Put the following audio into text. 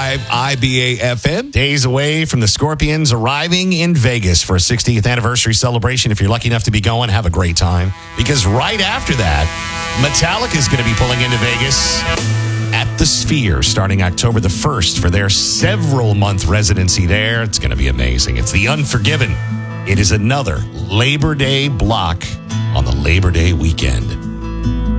IBA FM. Days away from the Scorpions arriving in Vegas for a 60th anniversary celebration. If you're lucky enough to be going, have a great time. Because right after that, Metallica is going to be pulling into Vegas at the Sphere starting October the 1st for their several-month residency there. It's going to be amazing. It's the Unforgiven. It is another Labor Day block on the Labor Day weekend.